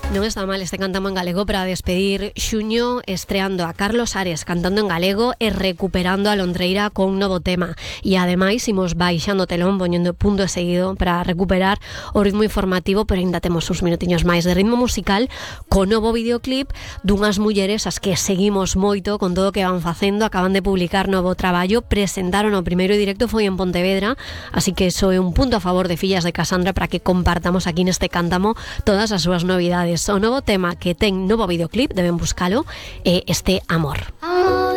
Non está mal este cántamo en galego para despedir xuño, estreando a Carlos Ares cantando en galego e recuperando a Londreira con un novo tema. E ademais imos baixando telón, poñendo punto e seguido para recuperar o ritmo informativo, pero ainda temos uns minutiños máis de ritmo musical co novo videoclip dunhas mulleres as que seguimos moito con todo o que van facendo. Acaban de publicar novo traballo, presentaron o primeiro directo, foi en Pontevedra, así que iso é un punto a favor de Fillas de Casandra para que compartamos aquí neste cántamo todas as súas novidades. O novo tema que ten novo videoclip, deben buscalo, é este Amor.